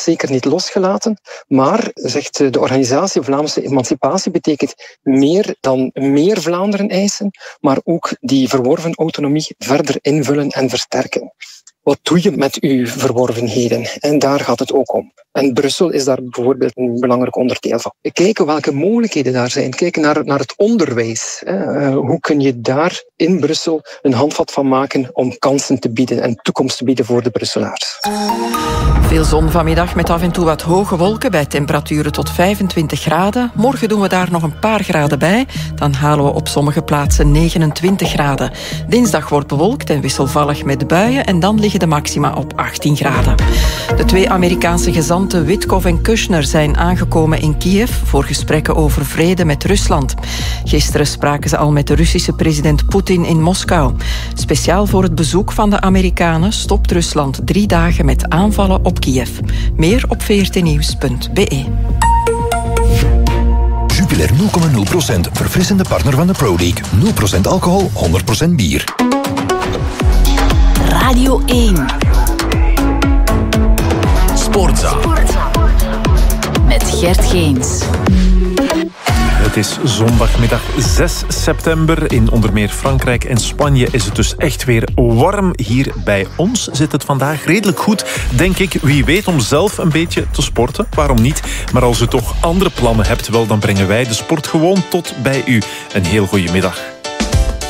zeker niet losgelaten. Maar, zegt de organisatie Vlaamse Emancipatie, betekent meer dan meer Vlaanderen eisen, maar ook die verworven autonomie verder invullen en versterken. Wat doe je met je verworvenheden? En daar gaat het ook om. En Brussel is daar bijvoorbeeld een belangrijk onderdeel van. Kijken welke mogelijkheden daar zijn. Kijken naar het onderwijs. Hoe kun je daar in Brussel een handvat van maken om kansen te bieden en toekomst te bieden voor de Brusselaars. Veel zon vanmiddag met af en toe wat hoge wolken bij temperaturen tot 25 graden. Morgen doen we daar nog een paar graden bij. Dan halen we op sommige plaatsen 29 graden. Dinsdag wordt bewolkt en wisselvallig met buien en dan liggen de maxima op 18 graden. De 2 Amerikaanse gezanten Witkoff en Kushner zijn aangekomen in Kiev voor gesprekken over vrede met Rusland. Gisteren spraken ze al met de Russische president Poetin in Moskou. Speciaal voor het bezoek van de Amerikanen stopt Rusland 3 dagen met aanvallen op Kiev. Meer op vrtnieuws.be. Jupiler 0,0%. Verfrissende partner van de Pro League. 0% alcohol, 100% bier. Radio 1. Sportza. Met Gert Geens. Het is zondagmiddag 6 september. In onder meer Frankrijk en Spanje is het dus echt weer warm. Hier bij ons zit het vandaag redelijk goed, denk ik. Wie weet om zelf een beetje te sporten, waarom niet? Maar als u toch andere plannen hebt, wel, dan brengen wij de sport gewoon tot bij u. Een heel goede middag.